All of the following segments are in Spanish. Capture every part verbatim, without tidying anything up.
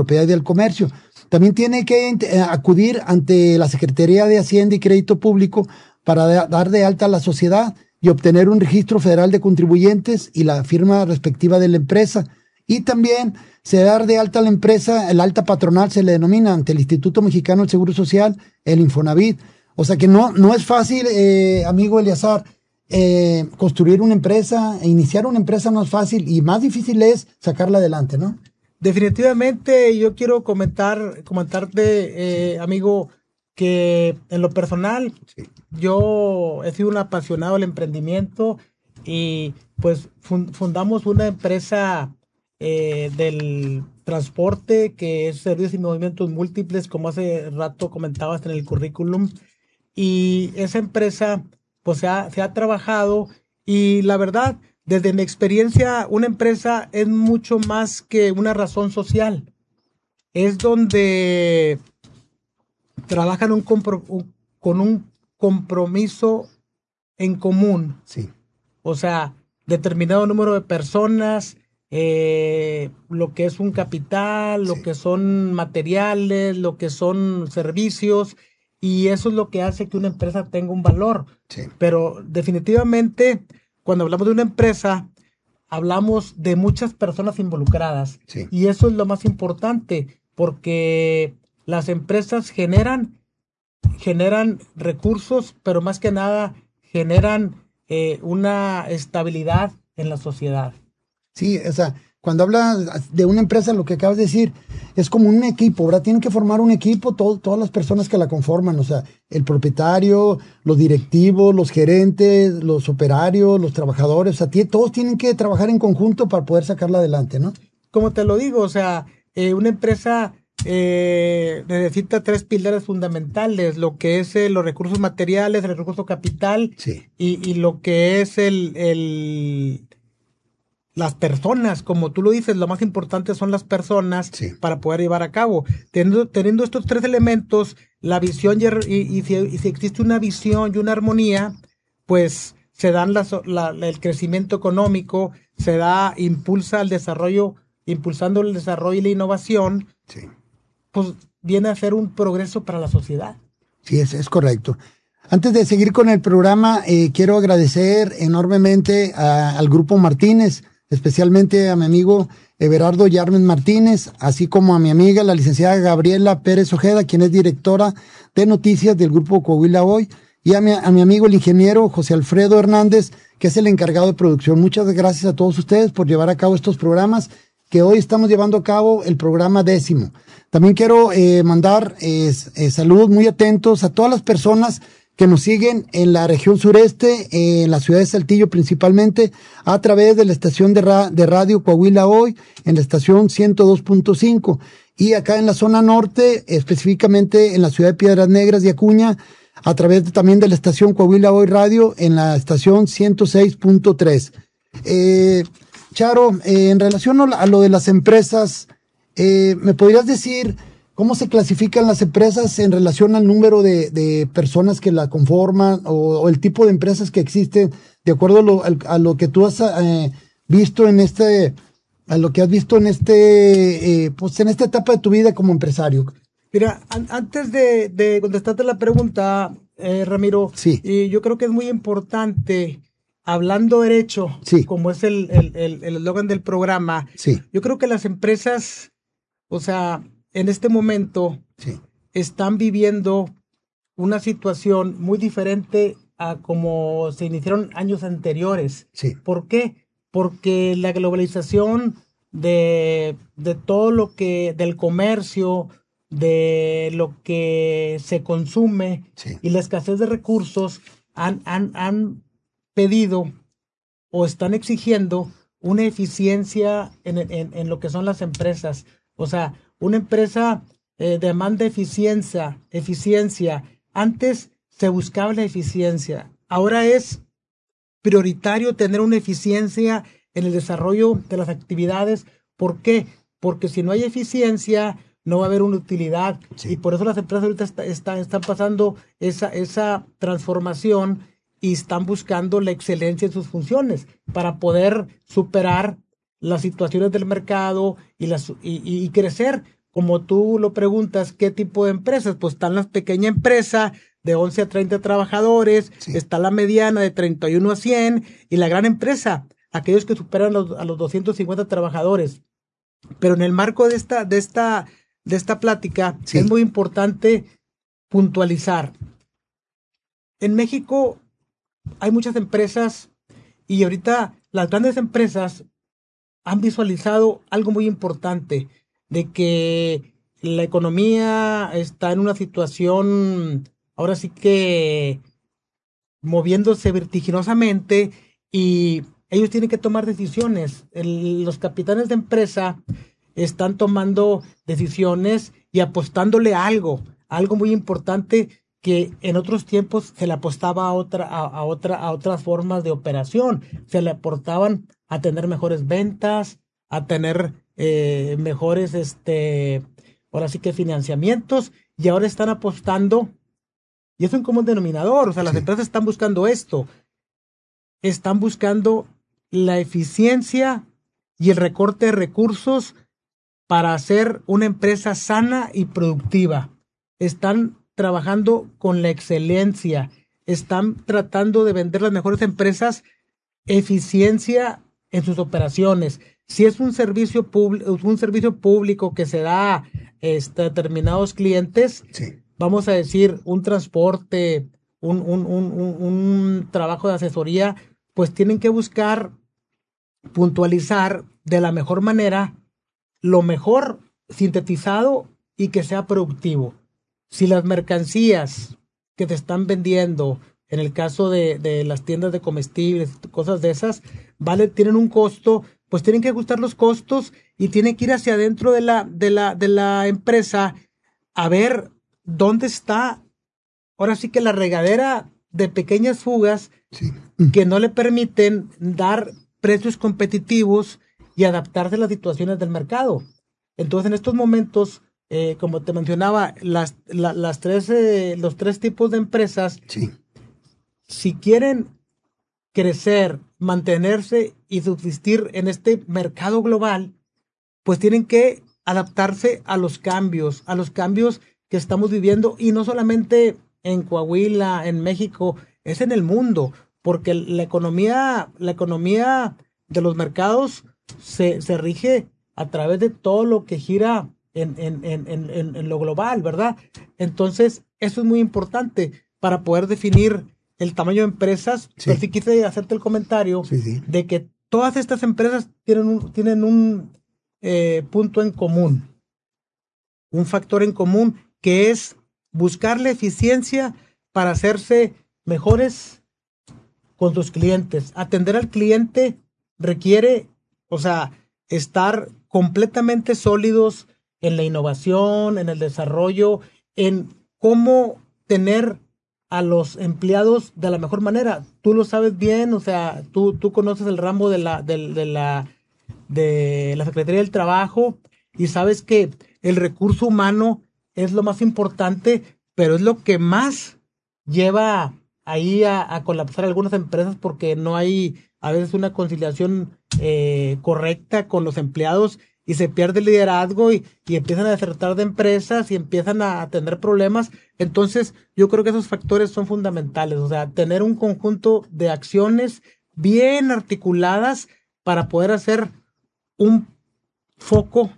Propiedad y del Comercio. También tiene que eh, acudir ante la Secretaría de Hacienda y Crédito Público para de, dar de alta a la sociedad y obtener un registro federal de contribuyentes y la firma respectiva de la empresa. Y también se dar de alta a la empresa, el alta patronal se le denomina ante el Instituto Mexicano del Seguro Social, el Infonavit. O sea que no, no es fácil, eh, amigo Eleazar, eh, construir una empresa, e iniciar una empresa no es fácil y más difícil es sacarla adelante, ¿no? Definitivamente yo quiero comentar, comentarte, eh, amigo, que en lo personal, sí. Yo he sido un apasionado del emprendimiento y pues fund, fundamos una empresa eh, del transporte que es Servicios y Movimientos Múltiples, como hace rato comentabas en el currículum, y esa empresa pues se ha, se ha trabajado y la verdad, desde mi experiencia, una empresa es mucho más que una razón social. Es donde trabajan un compro, un, con un compromiso en común. Sí. O sea, determinado número de personas, eh, lo que es un capital, lo sí. que son materiales, lo que son servicios, y eso es lo que hace que una empresa tenga un valor. Sí. Pero definitivamente, cuando hablamos de una empresa, hablamos de muchas personas involucradas. Sí. Y eso es lo más importante, porque las empresas generan, generan recursos, pero más que nada generan eh, una estabilidad en la sociedad. Sí, o sea, cuando hablas de una empresa, lo que acabas de decir, es como un equipo, ¿verdad? Tienen que formar un equipo, todo, todas las personas que la conforman, o sea, el propietario, los directivos, los gerentes, los operarios, los trabajadores, o sea, t- todos tienen que trabajar en conjunto para poder sacarla adelante, ¿no? Como te lo digo, o sea, eh, una empresa eh, necesita tres pilares fundamentales, lo que es eh, los recursos materiales, el recurso capital, sí. y, y lo que es el... el las personas, como tú lo dices, lo más importante son las personas sí. para poder llevar a cabo. Teniendo, teniendo estos tres elementos, la visión y, y, y, si, y si existe una visión y una armonía, pues se dan las, la, el crecimiento económico, se da, impulsa el desarrollo, impulsando el desarrollo y la innovación, sí. pues viene a ser un progreso para la sociedad. Sí, es, es correcto. Antes de seguir con el programa, eh, quiero agradecer enormemente a, al Grupo Martínez, especialmente a mi amigo Everardo Yarmen Martínez, así como a mi amiga la licenciada Gabriela Pérez Ojeda, quien es directora de noticias del Grupo Coahuila Hoy, y a mi, a mi amigo el ingeniero José Alfredo Hernández, que es el encargado de producción. Muchas gracias a todos ustedes por llevar a cabo estos programas, que hoy estamos llevando a cabo el programa décimo. También quiero eh, mandar eh, eh, saludos muy atentos a todas las personas que nos siguen en la región sureste, eh, en la ciudad de Saltillo principalmente, a través de la estación de, ra- de radio Coahuila Hoy, en la estación ciento dos punto cinco, y acá en la zona norte, específicamente en la ciudad de Piedras Negras y Acuña, a través de, también de la estación Coahuila Hoy Radio, en la estación ciento seis punto tres. Eh, Charo, eh, en relación a lo de las empresas, eh, ¿me podrías decir cómo se clasifican las empresas en relación al número de, de personas que la conforman o, o el tipo de empresas que existen, de acuerdo a lo, a lo que tú has eh, visto en este, a lo que has visto en este, eh, pues en esta etapa de tu vida como empresario? Mira, an- antes de, de contestarte la pregunta, eh, Ramiro, sí. eh, yo creo que es muy importante, hablando derecho, sí. como es el el el el eslogan del programa, sí. yo creo que las empresas, o sea, en este momento sí. están viviendo una situación muy diferente a como se iniciaron años anteriores. Sí. ¿Por qué? Porque la globalización de, de todo lo que, del comercio, de lo que se consume sí. y la escasez de recursos han, han, han pedido o están exigiendo una eficiencia en, en, en lo que son las empresas. O sea, una empresa eh, demanda eficiencia, eficiencia. Antes se buscaba la eficiencia. Ahora es prioritario tener una eficiencia en el desarrollo de las actividades. ¿Por qué? Porque si no hay eficiencia, no va a haber una utilidad. Sí. Y por eso las empresas ahorita está, está, están pasando esa, esa transformación y están buscando la excelencia en sus funciones para poder superar las situaciones del mercado y, las, y, y crecer, como tú lo preguntas, ¿qué tipo de empresas? Pues están las pequeñas empresas de once a treinta trabajadores, sí. Está la mediana de treinta y uno a cien y la gran empresa, aquellos que superan los, a los doscientos cincuenta trabajadores. Pero en el marco de esta, de esta, de esta plática, sí. Es muy importante puntualizar. En México hay muchas empresas y ahorita las grandes empresas han visualizado algo muy importante, de que la economía está en una situación, ahora sí que moviéndose vertiginosamente y ellos tienen que tomar decisiones. El, los capitanes de empresa están tomando decisiones y apostándole a algo, algo muy importante que en otros tiempos se le apostaba a otra, a, a otra, a otras formas de operación. Se le aportaban a tener mejores ventas, a tener eh, mejores, este, ahora sí que financiamientos, y ahora están apostando, y es un común denominador, o sea, las sí. empresas están buscando esto, están buscando la eficiencia y el recorte de recursos para hacer una empresa sana y productiva. Están trabajando con la excelencia, están tratando de vender las mejores empresas, eficiencia en sus operaciones. Si es un servicio público, un servicio público que se da a este, determinados clientes, sí. Vamos a decir un transporte, un, un, un, un, un trabajo de asesoría, pues tienen que buscar puntualizar de la mejor manera lo mejor sintetizado y que sea productivo. Si las mercancías que te están vendiendo, en el caso de, de las tiendas de comestibles, cosas de esas, vale, tienen un costo, pues tienen que ajustar los costos y tienen que ir hacia adentro de la, de la, de la empresa a ver dónde está, ahora sí que la regadera de pequeñas fugas sí. que no le permiten dar precios competitivos y adaptarse a las situaciones del mercado. Entonces, en estos momentos, eh, como te mencionaba, las, la, las tres, eh, los tres tipos de empresas, sí. si quieren crecer, mantenerse y subsistir en este mercado global, pues tienen que adaptarse a los cambios, a los cambios que estamos viviendo, y no solamente en Coahuila, en México, es en el mundo, porque la economía, la economía de los mercados se, se rige a través de todo lo que gira en, en, en, en, en lo global, ¿verdad? Entonces, eso es muy importante para poder definir el tamaño de empresas. Sí. Pero sí quise hacerte el comentario sí, sí. de que todas estas empresas tienen un, tienen un eh, punto en común, un factor en común, que es buscar la eficiencia para hacerse mejores con sus clientes. Atender al cliente requiere, o sea, estar completamente sólidos en la innovación, en el desarrollo, en cómo tener a los empleados de la mejor manera. Tú lo sabes bien, o sea, tú, tú conoces el ramo de la, de, de la, de la Secretaría del Trabajo y sabes que el recurso humano es lo más importante, pero es lo que más lleva ahí a, a colapsar algunas empresas, porque no hay a veces una conciliación eh, correcta con los empleados y se pierde el liderazgo y, y empiezan a desertar de empresas y empiezan a, a tener problemas. Entonces, yo creo que esos factores son fundamentales, o sea, tener un conjunto de acciones bien articuladas para poder hacer un foco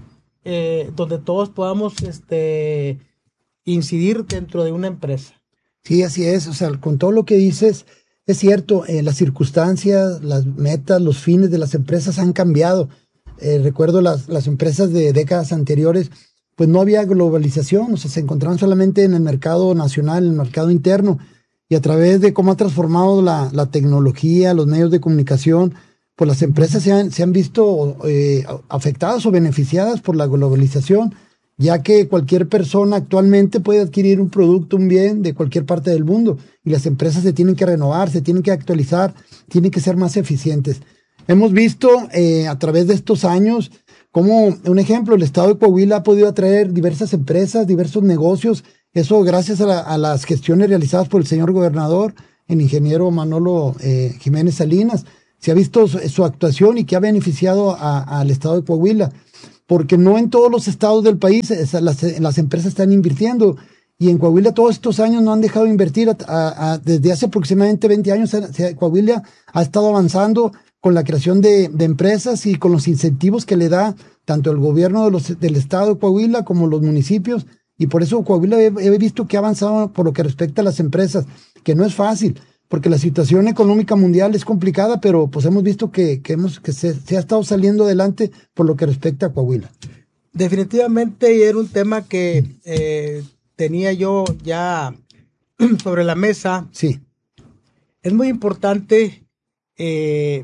eh, donde todos podamos este, incidir dentro de una empresa. Sí, así es, o sea, con todo lo que dices, es cierto, eh, las circunstancias, las metas, los fines de las empresas han cambiado. Eh, recuerdo las, las empresas de décadas anteriores, pues no había globalización, o sea, se encontraban solamente en el mercado nacional, en el mercado interno, y a través de cómo ha transformado la, la tecnología, los medios de comunicación, pues las empresas se han, se han visto eh, afectadas o beneficiadas por la globalización, ya que cualquier persona actualmente puede adquirir un producto, un bien de cualquier parte del mundo, y las empresas se tienen que renovar, se tienen que actualizar, tienen que ser más eficientes. Hemos visto eh, a través de estos años como, un ejemplo, el estado de Coahuila ha podido atraer diversas empresas, diversos negocios, eso gracias a, la, a las gestiones realizadas por el señor gobernador, el ingeniero Manolo eh, Jiménez Salinas. Se ha visto su, su actuación y que ha beneficiado a, al estado de Coahuila. porque no en todos los estados del país esa, las, las empresas están invirtiendo. Y en Coahuila todos estos años no han dejado de invertir. A, a, a, desde hace aproximadamente veinte años, Coahuila ha estado avanzando con la creación de, de empresas y con los incentivos que le da tanto el gobierno de los, del estado de Coahuila como los municipios. Y por eso Coahuila he, he visto que ha avanzado por lo que respecta a las empresas, que no es fácil, porque la situación económica mundial es complicada, pero pues hemos visto que, que, hemos, que se, se ha estado saliendo adelante por lo que respecta a Coahuila. Definitivamente era un tema que... Eh, tenía yo ya sobre la mesa. Sí. Es muy importante eh,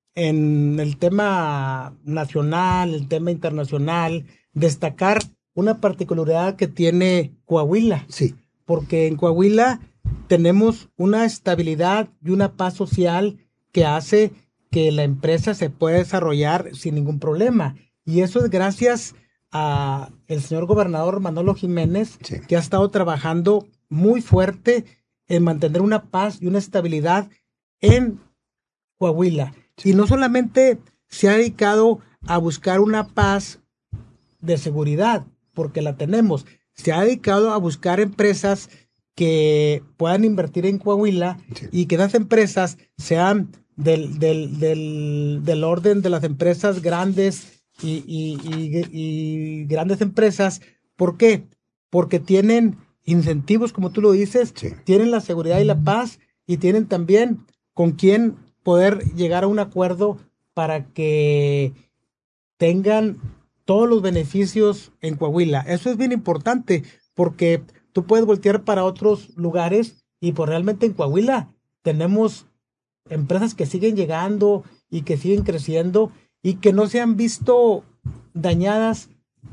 en el tema nacional, el tema internacional, destacar una particularidad que tiene Coahuila. Sí. Porque en Coahuila tenemos una estabilidad y una paz social que hace que la empresa se pueda desarrollar sin ningún problema. Y eso es gracias a el señor gobernador Manolo Jiménez, sí, que ha estado trabajando muy fuerte en mantener una paz y una estabilidad en Coahuila. Sí. Y no solamente se ha dedicado a buscar una paz de seguridad, porque la tenemos, se ha dedicado a buscar empresas que puedan invertir en Coahuila, sí, y que esas empresas sean del, del, del, del orden de las empresas grandes Y, y, y, y grandes empresas. ¿Por qué? Porque tienen incentivos, como tú lo dices, sí, tienen la seguridad y la paz, y tienen también con quién poder llegar a un acuerdo para que tengan todos los beneficios en Coahuila. Eso es bien importante, porque tú puedes voltear para otros lugares y pues realmente en Coahuila tenemos empresas que siguen llegando y que siguen creciendo y que no se han visto dañadas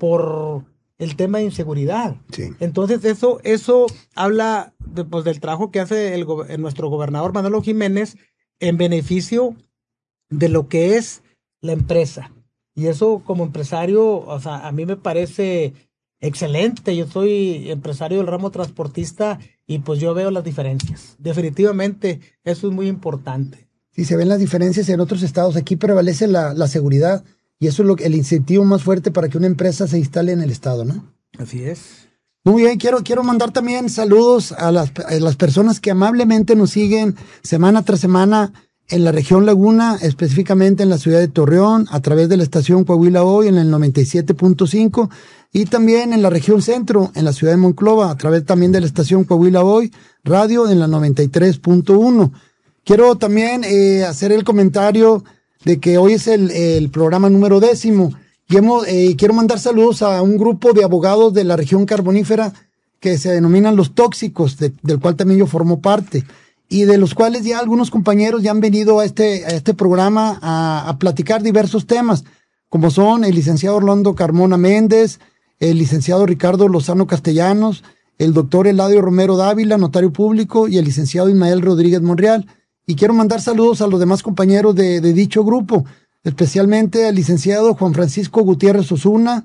por el tema de inseguridad. Sí. Entonces eso, eso habla de, pues, del trabajo que hace el, el, nuestro gobernador Manolo Jiménez en beneficio de lo que es la empresa. Y eso como empresario, o sea, a mí me parece excelente. Yo soy empresario del ramo transportista y pues yo veo las diferencias. Definitivamente eso es muy importante. Sí, se ven las diferencias en otros estados. Aquí prevalece la, la seguridad y eso es lo, el incentivo más fuerte para que una empresa se instale en el estado, ¿no? Así es. Muy bien, quiero, quiero mandar también saludos a las, a las personas que amablemente nos siguen semana tras semana en la región Laguna, específicamente en la ciudad de Torreón, a través de la estación Coahuila Hoy en el noventa y siete punto cinco, y también en la región centro, en la ciudad de Monclova, a través también de la estación Coahuila Hoy Radio en la noventa y tres punto uno. Quiero también eh, hacer el comentario de que hoy es el, el programa número décimo y hemos, eh, quiero mandar saludos a un grupo de abogados de la región carbonífera que se denominan los tóxicos, de, del cual también yo formo parte y de los cuales ya algunos compañeros ya han venido a este, a este programa a, a platicar diversos temas, como son el licenciado Orlando Carmona Méndez, el licenciado Ricardo Lozano Castellanos, el doctor Eladio Romero Dávila, notario público, y el licenciado Ismael Rodríguez Monreal. Y quiero mandar saludos a los demás compañeros de, de dicho grupo, especialmente al licenciado Juan Francisco Gutiérrez Osuna,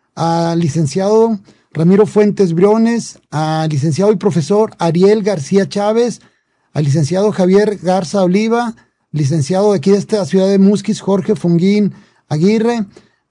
al licenciado Ramiro Fuentes Briones, al licenciado y profesor Ariel García Chávez, al licenciado Javier Garza Oliva, licenciado de aquí de esta ciudad de Musquis, Jorge Fonguín Aguirre,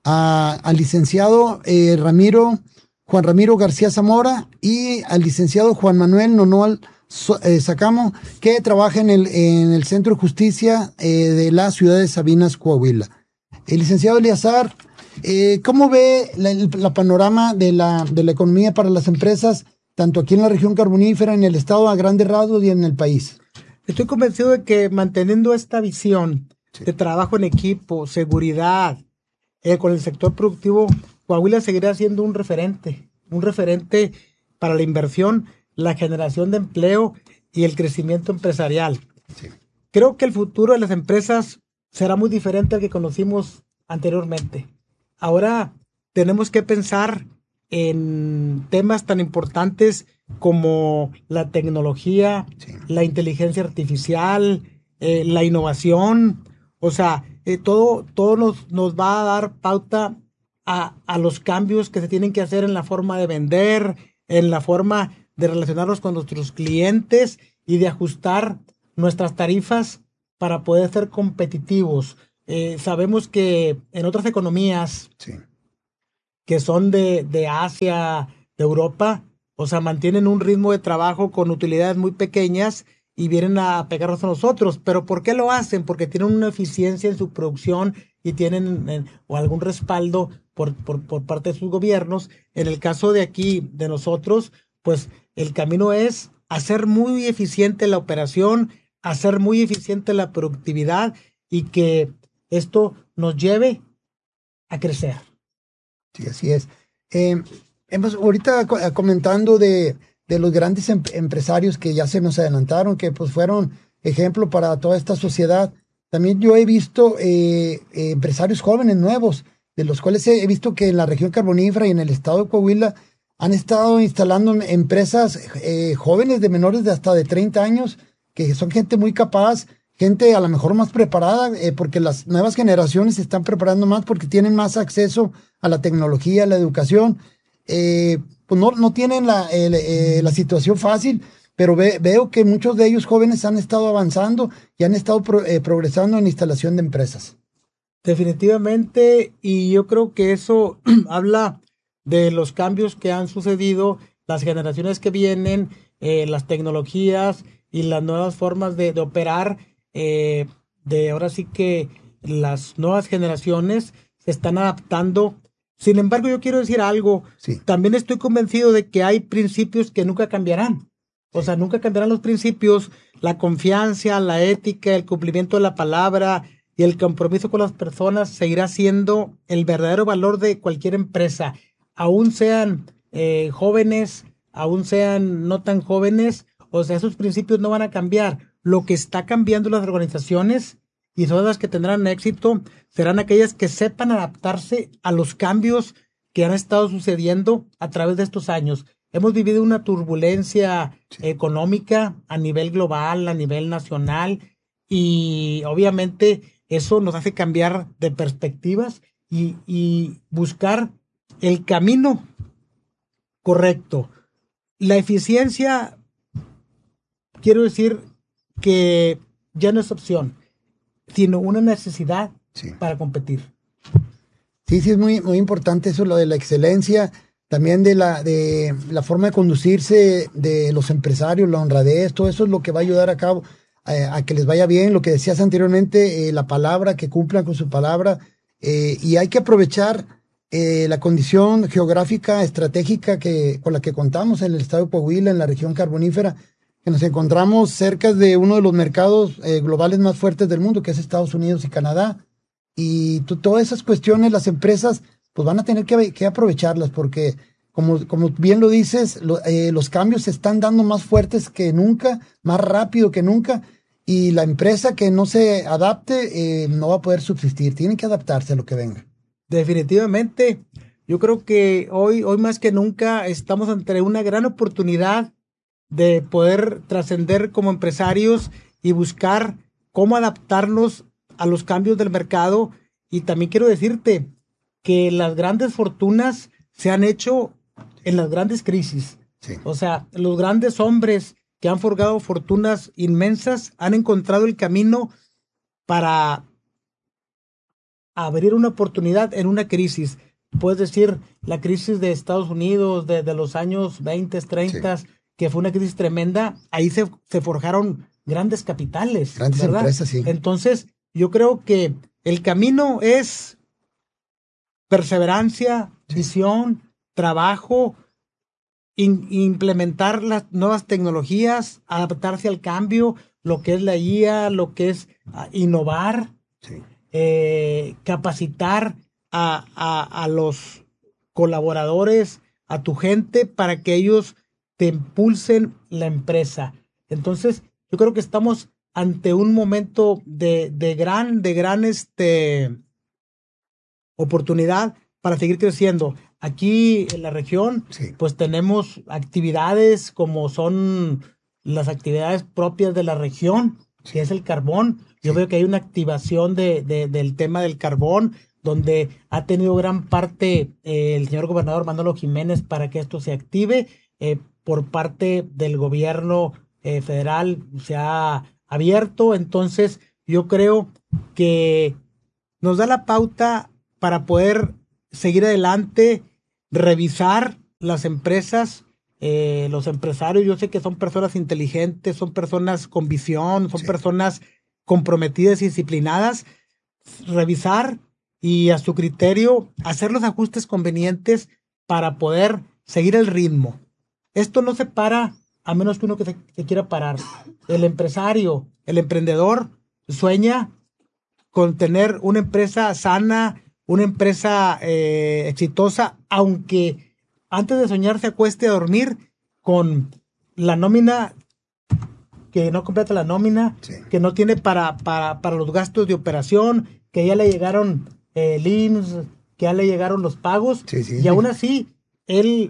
a, al licenciado eh, Ramiro, Juan Ramiro García Zamora y al licenciado Juan Manuel Nonoal So, eh, Sacamo, que trabaja en el, en el Centro de Justicia eh, de la ciudad de Sabinas, Coahuila. El licenciado Eleazar, eh, ¿cómo ve la, la panorama de la, de la economía para las empresas, tanto aquí en la región carbonífera, en el estado a grandes rasgos y en el país? Estoy convencido de que manteniendo esta visión sí. de trabajo en equipo, seguridad, eh, con el sector productivo, Coahuila seguirá siendo un referente, un referente para la inversión, la generación de empleo y el crecimiento empresarial. Sí. Creo que el futuro de las empresas será muy diferente al que conocimos anteriormente. Ahora tenemos que pensar en temas tan importantes como la tecnología, sí. la inteligencia artificial, eh, la innovación. O sea, eh, todo, todo nos, nos va a dar pauta a, a los cambios que se tienen que hacer en la forma de vender, en la forma de relacionarnos con nuestros clientes y de ajustar nuestras tarifas para poder ser competitivos. Eh, sabemos que en otras economías, sí. que son de, de Asia, de Europa, o sea, mantienen un ritmo de trabajo con utilidades muy pequeñas y vienen a pegarnos a nosotros. ¿Pero por qué lo hacen? Porque tienen una eficiencia en su producción y tienen eh, o algún respaldo por, por, por parte de sus gobiernos. En el caso de aquí, de nosotros, pues el camino es hacer muy eficiente la operación, hacer muy eficiente la productividad y que esto nos lleve a crecer. Sí, así es. Eh, hemos ahorita co- comentando de, de los grandes em- empresarios que ya se nos adelantaron, que pues fueron ejemplo para toda esta sociedad. También yo he visto eh, eh, empresarios jóvenes nuevos, de los cuales he, he visto que en la región carbonífera y en el estado de Coahuila han estado instalando em- empresas eh, jóvenes de menores de hasta de treinta años, que son gente muy capaz, gente a lo mejor más preparada, eh, porque las nuevas generaciones se están preparando más porque tienen más acceso a la tecnología, a la educación. Eh, pues no, no tienen la, el, eh, la situación fácil, pero ve, veo que muchos de ellos jóvenes han estado avanzando y han estado pro, eh, progresando en instalación de empresas. Definitivamente, y yo creo que eso habla de los cambios que han sucedido, las generaciones que vienen, eh, las tecnologías y las nuevas formas de, de operar, eh, de ahora sí que las nuevas generaciones se están adaptando. Sin embargo, yo quiero decir algo, Sí. también estoy convencido de que hay principios que nunca cambiarán. O sea, nunca cambiarán los principios, la confianza, la ética, el cumplimiento de la palabra y el compromiso con las personas seguirá siendo el verdadero valor de cualquier empresa, aún sean eh, jóvenes, aún sean no tan jóvenes, o sea, esos principios no van a cambiar. Lo que está cambiando las organizaciones y son las que tendrán éxito serán aquellas que sepan adaptarse a los cambios que han estado sucediendo a través de estos años. Hemos vivido una turbulencia económica a nivel global, a nivel nacional, y obviamente eso nos hace cambiar de perspectivas y, y buscar el camino correcto. La eficiencia, quiero decir que ya no es opción, sino una necesidad Sí. para competir. Sí, sí, es muy, muy importante eso, lo de la excelencia, también de la, de la forma de conducirse de los empresarios, la honradez, todo eso es lo que va a ayudar a cabo, a, a que les vaya bien, lo que decías anteriormente, eh, la palabra, que cumplan con su palabra, eh, y hay que aprovechar eh, la condición geográfica, estratégica que, con la que contamos en el estado de Coahuila, en la región carbonífera, que nos encontramos cerca de uno de los mercados eh, globales más fuertes del mundo, que es Estados Unidos y Canadá. Y to- todas esas cuestiones, las empresas, pues van a tener que, que aprovecharlas, porque como, como bien lo dices, lo- eh, los cambios se están dando más fuertes que nunca, más rápido que nunca, y la empresa que no se adapte eh, no va a poder subsistir, tiene que adaptarse a lo que venga. Definitivamente, yo creo que hoy, hoy más que nunca estamos ante una gran oportunidad de poder trascender como empresarios y buscar cómo adaptarnos a los cambios del mercado. Y también quiero decirte que las grandes fortunas se han hecho en las grandes crisis. Sí. O sea, los grandes hombres que han forjado fortunas inmensas han encontrado el camino para abrir una oportunidad en una crisis. Puedes decir la crisis de Estados Unidos de, de los años veinte, treinta, sí, que fue una crisis tremenda. Ahí se, se forjaron grandes capitales. Grandes ¿verdad? empresas, sí. Entonces, yo creo que el camino es perseverancia, sí, visión, trabajo, in, implementar las nuevas tecnologías, adaptarse al cambio, lo que es la I A, lo que es uh, innovar. Sí. Eh, capacitar a, a, a los colaboradores, a tu gente, para que ellos te impulsen la empresa. Entonces, yo creo que estamos ante un momento de, de gran, de gran este, oportunidad para seguir creciendo. Aquí en la región, sí, pues tenemos actividades como son las actividades propias de la región, sí, que es el carbón. Yo sí veo que hay una activación de, de, del tema del carbón, donde ha tenido gran parte eh, el señor gobernador Manolo Jiménez para que esto se active. Eh, por parte del gobierno eh, federal se ha abierto. Entonces, yo creo que nos da la pauta para poder seguir adelante revisar las empresas, eh, los empresarios. Yo sé que son personas inteligentes, son personas con visión, son sí. personas comprometidas y disciplinadas. Revisar y a su criterio hacer los ajustes convenientes para poder seguir el ritmo. Esto no se para a menos que uno que se que quiera parar. El empresario, el emprendedor sueña con tener una empresa sana, una empresa eh, exitosa, aunque antes de soñar se acueste a dormir con la nómina, que no completa la nómina, sí. que no tiene para, para, para los gastos de operación, que ya le llegaron eh, el I M S S, que ya le llegaron los pagos, sí, sí, y sí. aún así él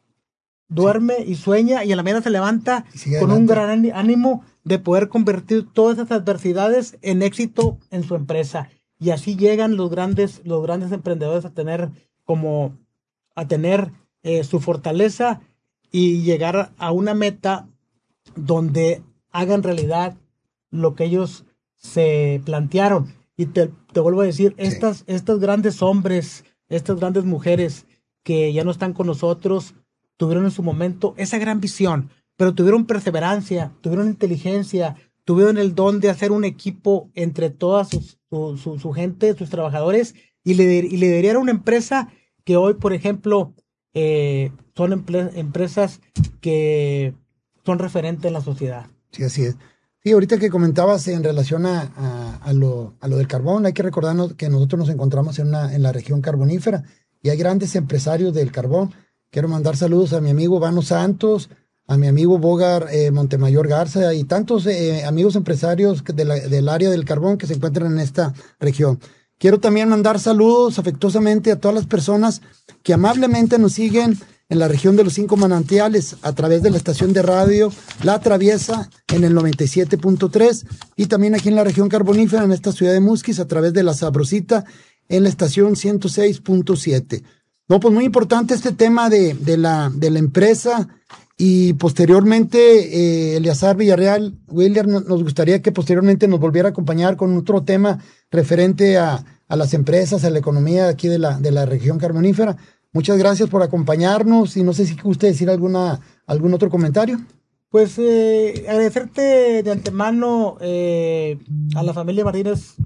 duerme sí. y sueña y a la mañana se levanta con adelante. Un gran ánimo de poder convertir todas esas adversidades en éxito en su empresa. Y así llegan los grandes, los grandes emprendedores a tener como a tener eh, su fortaleza y llegar a una meta donde hagan realidad lo que ellos se plantearon. Y te, te vuelvo a decir, sí. estas, estos grandes hombres, estas grandes mujeres que ya no están con nosotros, tuvieron en su momento esa gran visión, pero tuvieron perseverancia, tuvieron inteligencia, tuvieron el don de hacer un equipo entre toda su, su, su, su gente, sus trabajadores, y, lider, y liderar una empresa que hoy, por ejemplo, eh, son emple, empresas que son referentes en la sociedad. Sí, así es. Sí, ahorita que comentabas en relación a, a, a, lo, a lo del carbón, hay que recordarnos que nosotros nos encontramos en, una, en la región carbonífera y hay grandes empresarios del carbón. Quiero mandar saludos a mi amigo Vano Santos, a mi amigo Bogar eh, Montemayor Garza y tantos eh, amigos empresarios de la, del área del carbón que se encuentran en esta región. Quiero también mandar saludos afectuosamente a todas las personas que amablemente nos siguen en la región de los Cinco Manantiales a través de la estación de radio La Traviesa en el noventa y siete punto tres y también aquí en la región carbonífera en esta ciudad de Musquis a través de La Sabrosita en la estación ciento seis punto siete. No, pues muy importante este tema de, de, la, de la empresa y posteriormente eh, Eleazar Villarreal, William, nos gustaría que posteriormente nos volviera a acompañar con otro tema referente a, a las empresas, a la economía aquí de la, de la región carbonífera. Muchas gracias por acompañarnos y no sé si usted decir alguna, algún otro comentario. Pues eh, agradecerte de antemano eh, a la familia Martínez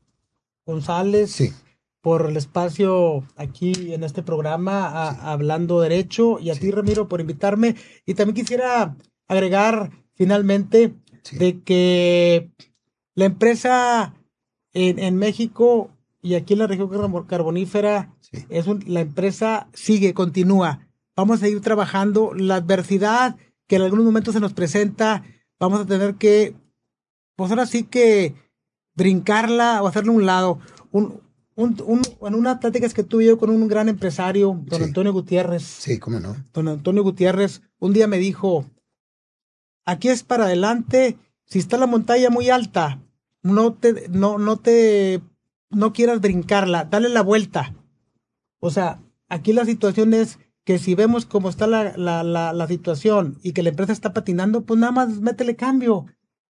González. Sí. Por el espacio aquí en este programa a, sí. Hablando Derecho y a sí. ti, Ramiro, por invitarme. Y también quisiera agregar finalmente sí. de que la empresa en, en México y aquí en la región carbonífera, sí. es un, la empresa sigue, continúa. Vamos a seguir trabajando. La adversidad que en algunos momentos se nos presenta, vamos a tener que, pues ahora sí que brincarla o hacerle un lado. Un Un, un, en unas pláticas que tuve yo con un gran empresario, don sí. Antonio Gutiérrez. Sí, cómo no. Don Antonio Gutiérrez, un día me dijo, aquí es para adelante, si está la montaña muy alta, no te, no, no te, no quieras brincarla, dale la vuelta. O sea, aquí la situación es que si vemos cómo está la, la, la, la situación y que la empresa está patinando, pues nada más métele cambio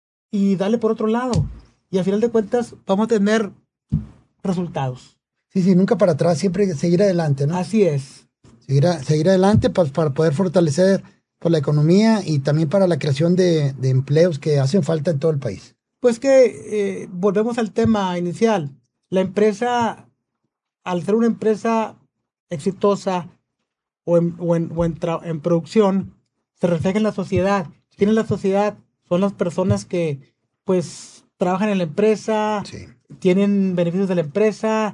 y dale por otro lado. Y al final de cuentas vamos a tener resultados. Sí, sí, nunca para atrás, siempre seguir adelante, ¿no? Así es. Seguir, a, seguir adelante para, para poder fortalecer por la economía y también para la creación de, de empleos que hacen falta en todo el país. Pues que eh, volvemos al tema inicial. La empresa, al ser una empresa exitosa o en, o en, o en, tra- en producción, se refleja en la sociedad. ¿Quién es la sociedad? Son las personas que, pues, trabajan en la empresa, sí. tienen beneficios de la empresa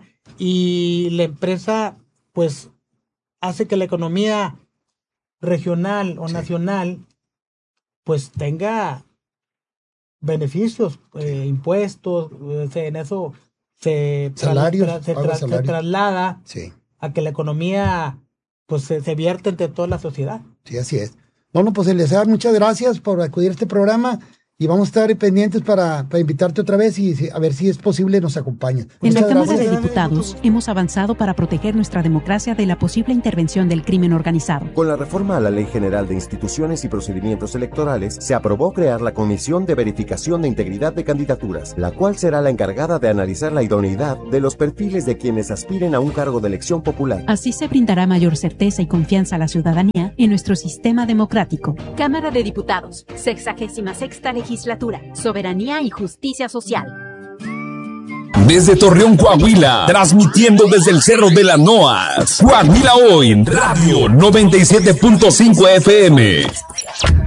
y la empresa pues hace que la economía regional o sí. nacional pues tenga beneficios, eh, impuestos, eh, en eso se, salarios, tra- se, tra- se traslada sí. a que la economía pues se, se vierte entre toda la sociedad. Sí, así es. Bueno, pues Eleazar, muchas gracias por acudir a este programa y vamos a estar pendientes para, para invitarte otra vez y a ver si es posible nos acompañas. En Muchas la Cámara gracias. de Diputados hemos avanzado para proteger nuestra democracia de la posible intervención del crimen organizado. Con la reforma a la Ley General de Instituciones y Procedimientos Electorales, se aprobó crear la Comisión de Verificación de Integridad de Candidaturas, la cual será la encargada de analizar la idoneidad de los perfiles de quienes aspiren a un cargo de elección popular. Así se brindará mayor certeza y confianza a la ciudadanía en nuestro sistema democrático. Cámara de Diputados, sexagésima sexta legislatura, soberanía y justicia social. Desde Torreón, Coahuila, transmitiendo desde el Cerro de la Noas, Coahuila Hoy, Radio noventa y siete punto cinco F M.